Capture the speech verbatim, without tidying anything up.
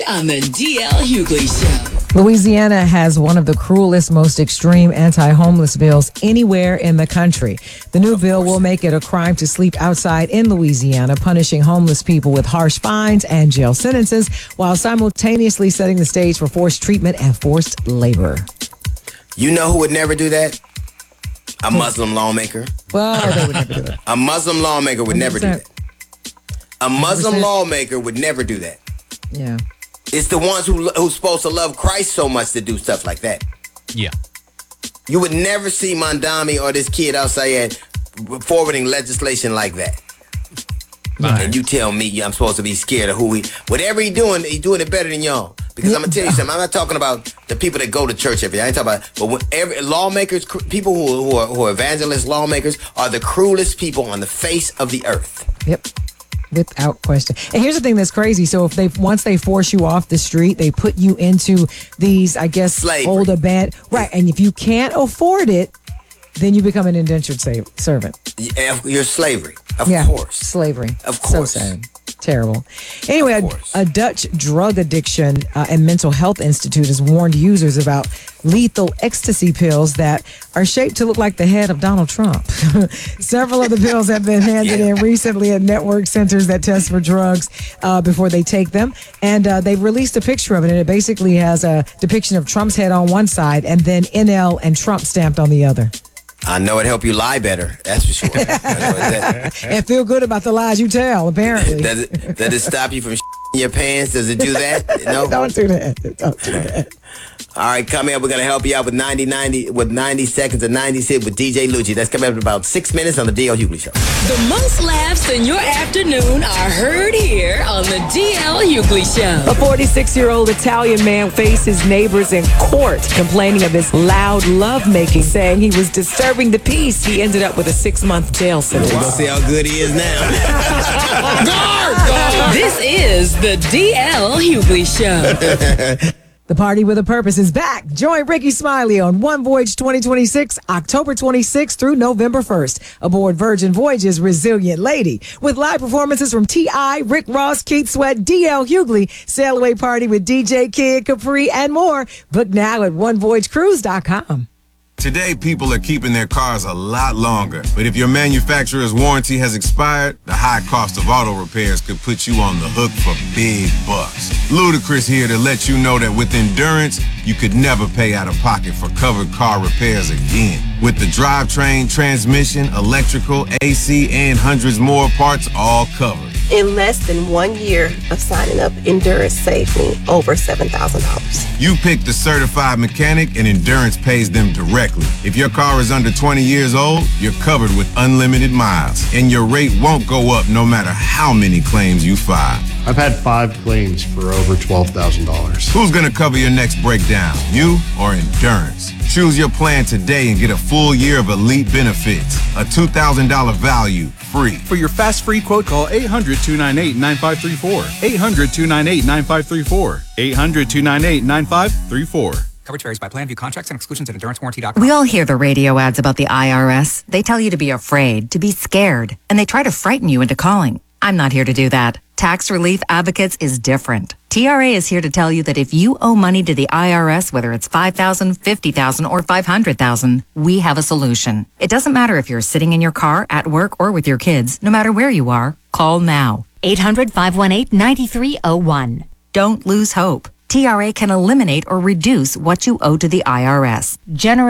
on the D L Hughley Show. Louisiana has one of the cruelest, most extreme anti-homeless bills anywhere in the country. The new bill will make it a crime to sleep outside in Louisiana, punishing homeless people with harsh fines and jail sentences, while simultaneously setting the stage for forced treatment and forced labor. You know who would never do that? A Muslim lawmaker. Well, they would never do that. A Muslim lawmaker would never do that. A Muslim lawmaker would never do that. Yeah. It's the ones who who's supposed to love Christ so much to do stuff like that. Yeah. You would never see Mandami or this kid outside forwarding legislation like that. Right. And you tell me I'm supposed to be scared of who he... Whatever he doing, he doing it better than y'all. Because I'm going to tell you something. I'm not talking about the people that go to church every day. I ain't talking about... But when every, lawmakers, people who, who, are, who are evangelist lawmakers are the cruelest people on the face of the earth. Yep. Without question. And here's the thing that's crazy. So if they once they force you off the street, they put you into these, I guess, Slavery. old abandoned... Right. And if you can't afford it, then you become an indentured save, servant. Yeah, you're slavery. Of yeah, course. Slavery. Of course. So sad. Terrible. Anyway, a, a Dutch drug addiction uh, and mental health institute has warned users about lethal ecstasy pills that are shaped to look like the head of Donald Trump. Several of the pills have been handed yeah. in recently at network centers that test for drugs uh, before they take them. And uh, they've released a picture of it, and it basically has a depiction of Trump's head on one side and then N L and Trump stamped on the other. I know it help you lie better. That's for sure. And feel good about the lies you tell, apparently. Does it, does it stop you from shitting your pants? Does it do that? No? Don't do that. Don't do that. All right, coming up, we're going to help you out with ninety, ninety, with ninety seconds of ninety Cent with D J Lucci. That's coming up in about six minutes on the D L Hughley Show. The most laughs in your afternoon are heard here on the D L Hughley Show. A forty-six-year-old Italian man faces neighbors in court complaining of his loud lovemaking, saying he was disturbing the peace. He ended up with a six-month jail sentence. We're going to see how good he is now. Guard! Guard! This is the D L Hughley Show. The Party with a Purpose is back. Join Ricky Smiley on One Voyage twenty twenty-six, October twenty-sixth through November first, aboard Virgin Voyage's Resilient Lady, with live performances from T I, Rick Ross, Keith Sweat, D L Hughley, Sail Away Party with D J Kid, Capri, and more. Book now at one voyage cruise dot com. Today, people are keeping their cars a lot longer. But if your manufacturer's warranty has expired, the high cost of auto repairs could put you on the hook for big bucks. Ludacris here to let you know that with Endurance, you could never pay out of pocket for covered car repairs again. With the drivetrain, transmission, electrical, A C, and hundreds more parts all covered. In less than one year of signing up, Endurance saved me over seven thousand dollars. You pick the certified mechanic and Endurance pays them directly. If your car is under twenty years old, you're covered with unlimited miles. And your rate won't go up no matter how many claims you file. I've had five claims for over twelve thousand dollars. Who's going to cover your next breakdown, you or Endurance? Choose your plan today and get a full year of elite benefits. A two thousand dollars value, free. For your fast free quote, call eight hundred, two nine eight, nine five three four. eight hundred, two nine eight, nine five three four. eight hundred, two nine eight, nine five three four. Coverage varies by plan. View contracts and exclusions at endurance warranty dot com. We all hear the radio ads about the I R S. They tell you to be afraid, to be scared, and they try to frighten you into calling. I'm not here to do that. Tax Relief Advocates is different. T R A is here to tell you that if you owe money to the I R S, whether it's five thousand dollars, fifty thousand dollars, or five hundred thousand dollars, we have a solution. It doesn't matter if you're sitting in your car, at work, or with your kids. No matter where you are, call now. eight hundred, five one eight, nine three zero one. Don't lose hope. T R A can eliminate or reduce what you owe to the I R S. Generous